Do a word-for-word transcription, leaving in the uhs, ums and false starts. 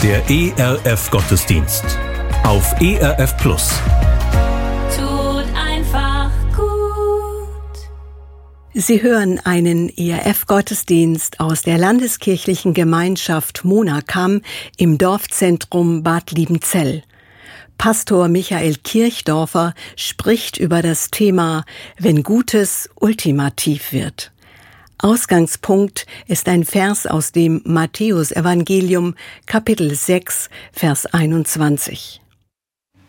Der E R F-Gottesdienst auf E R F Plus. Tut einfach gut. Sie hören einen E R F-Gottesdienst aus der Landeskirchlichen Gemeinschaft Monakam im Dorfzentrum Bad Liebenzell. Pastor Michael Kirchdorfer spricht über das Thema »Wenn Gutes ultimativ wird«. Ausgangspunkt ist ein Vers aus dem Matthäusevangelium, Kapitel sechs, Vers einundzwanzig.